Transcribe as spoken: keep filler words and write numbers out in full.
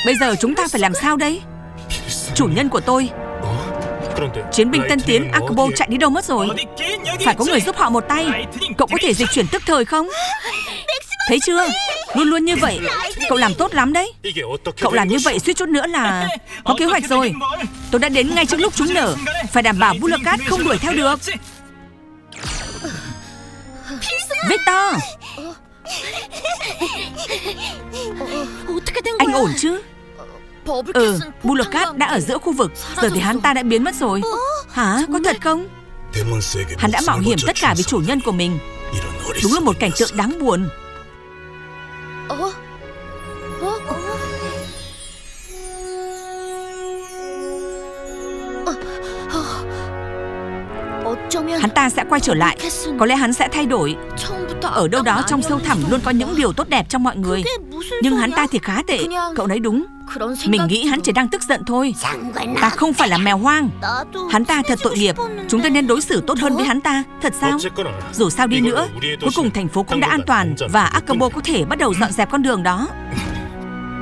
Bây giờ chúng ta phải làm sao đây? Chủ nhân của tôi, chiến binh tân tiến Akubo chạy đi đâu mất rồi? Phải có người giúp họ một tay. Cậu có thể dịch chuyển tức thời không? Thấy chưa? Luôn luôn như vậy. Cậu làm tốt lắm đấy. Cậu làm như vậy suýt chút nữa là có kế hoạch rồi. Tôi đã đến ngay trước lúc chúng nở. Phải đảm bảo Bullocard không đuổi theo được. Victor, anh ổn chứ? Ừ, Bullocard đã ở giữa khu vực. Giờ thì hắn ta đã biến mất rồi. Hả? Có thật không? Hắn đã mạo hiểm tất cả vì chủ nhân của mình. Đúng là một cảnh tượng đáng buồn. Hắn ta sẽ quay trở lại. Có lẽ hắn sẽ thay đổi. Ở đâu đó trong sâu thẳm luôn có những điều tốt đẹp trong mọi người. Nhưng hắn ta thì khá tệ. Cậu nói đúng. Mình nghĩ hắn chỉ đang tức giận thôi. Ta không phải là mèo hoang. Hắn ta thật tội nghiệp. Chúng ta nên đối xử tốt hơn với hắn ta. Thật sao? Dù sao đi nữa, cuối cùng thành phố cũng đã an toàn. Và Akubo có thể bắt đầu dọn dẹp con đường đó.